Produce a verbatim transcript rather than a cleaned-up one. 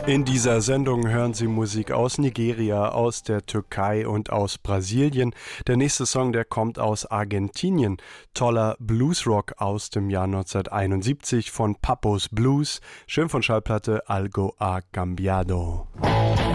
In dieser Sendung hören Sie Musik aus Nigeria, aus der Türkei und aus Brasilien. Der nächste Song, der kommt aus Argentinien. Toller Bluesrock aus dem Jahr neunzehnhunderteinundsiebzig von Papos Blues. Schön von Schallplatte Algo ha cambiado.